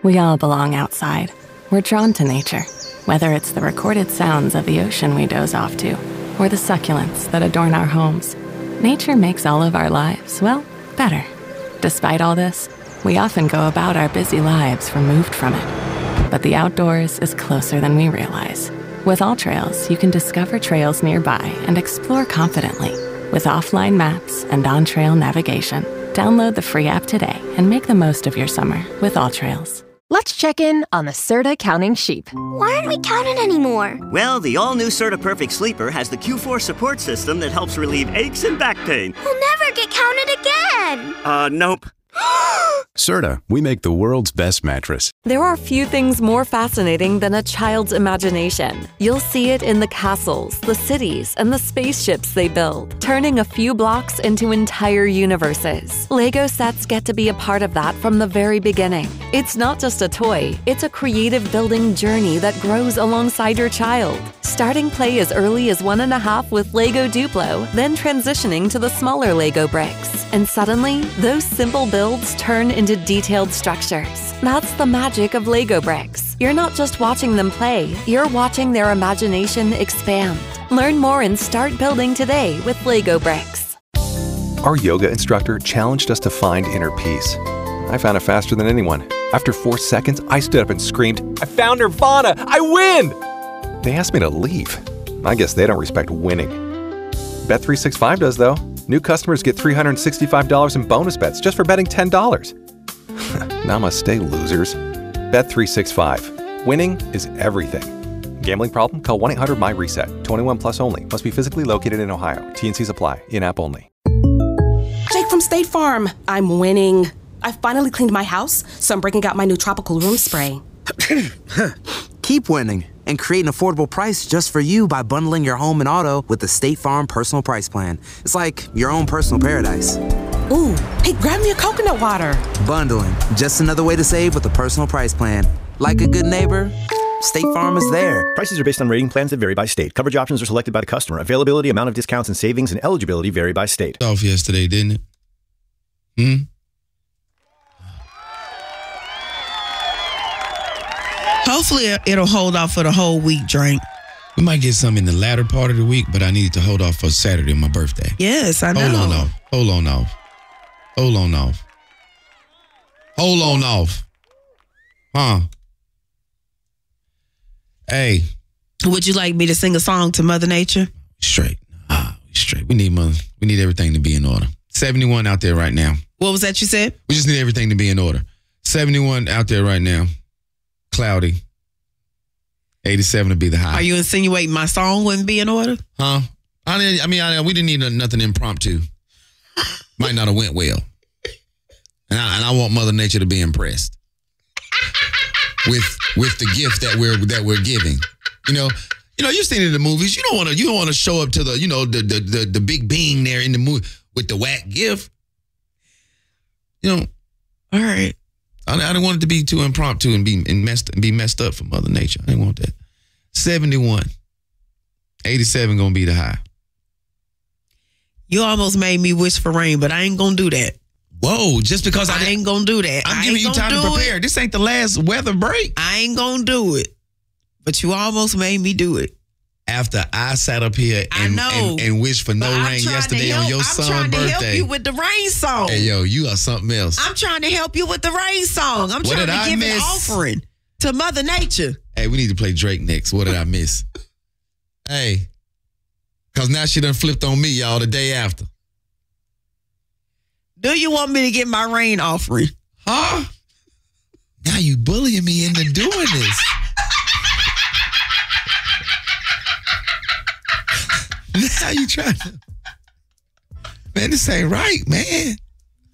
We all belong outside. We're drawn to nature, whether it's the recorded sounds of the ocean we doze off to, or the succulents that adorn our homes. Nature makes all of our lives, well, better. Despite all this, we often go about our busy lives removed from it. But the outdoors is closer than we realize. With AllTrails, you can discover trails nearby and explore confidently. With offline maps and on-trail navigation, download the free app today and make the most of your summer with AllTrails. Let's check in on the Serta Counting Sheep. Why aren't we counting anymore? Well, the all-new Serta Perfect Sleeper has the Q4 support system that helps relieve aches and back pain. We'll never get counted again. Nope. Serta, we make the world's best mattress. There are few things more fascinating than a child's imagination. You'll see it in the castles, the cities, and the spaceships they build, turning a few blocks into entire universes. Lego sets get to be a part of that from the very beginning. It's not just a toy, it's a creative building journey that grows alongside your child. Starting play as early as 1.5 with Lego Duplo, then transitioning to the smaller Lego bricks. And suddenly, those simple builds turn into detailed structures. That's the magic of Lego bricks. You're not just watching them play, you're watching their imagination expand. Learn more and start building today with Lego bricks. Our yoga instructor challenged us to find inner peace. I found it faster than anyone. After 4 seconds, I stood up and screamed, "I found Nirvana! I win!" They asked me to leave. I guess they don't respect winning. Bet365 does, though. New customers get $365 in bonus bets just for betting $10. Namaste, losers. Bet365. Winning is everything. Gambling problem? Call 1-800-MY-RESET. 21 plus only. Must be physically located in Ohio. T&Cs apply. In-app only. Jake from State Farm. I'm winning. I finally cleaned my house, so I'm breaking out my new tropical room spray. Keep winning and create an affordable price just for you by bundling your home and auto with the State Farm Personal Price Plan. It's like your own personal paradise. Ooh, hey, grab me a coconut water. Bundling, just another way to save with a personal price plan. Like a good neighbor, State Farm is there. Prices are based on rating plans that vary by state. Coverage options are selected by the customer. Availability, amount of discounts and savings, and eligibility vary by state. Off yesterday, didn't it? Hopefully it'll hold off for the whole week, Drink. We might get some in the latter part of the week, but I needed to hold off for Saturday, my birthday. Yes, I know. Hold on off. Huh? Hey. Would you like me to sing a song to Mother Nature? Straight. Straight. We need everything to be in order. 71 out there right now. What was that you said? We just need everything to be in order. 71 out there right now. Cloudy. 87 would be the high. Are you insinuating my song wouldn't be in order? Huh? I mean, we didn't need nothing impromptu. Might not have went well. And I want Mother Nature to be impressed with the gift that we're giving. You've seen it in the movies. You don't want to show up to the big being there in the movie with the whack gift. All right. I didn't want it to be too impromptu and be messed up for Mother Nature. I didn't want that. 71. 87 gonna be the high. You almost made me wish for rain, but I ain't gonna do that. Whoa, just because I ain't gonna do that. I'm giving you time to prepare. This ain't the last weather break. I ain't gonna do it. But you almost made me do it. After I sat up here and wished for no rain yesterday on your son's birthday. I'm trying to help you with the rain song. Hey, yo, you are something else. I'm trying to help you with the rain song. I'm trying to give an offering to Mother Nature. Hey, we need to play Drake next. What did I miss? Hey, because now she done flipped on me, y'all, the day after. Do you want me to get my rain offering? Huh? Now you bullying me into doing this. Now you trying to... Man, this ain't right, man.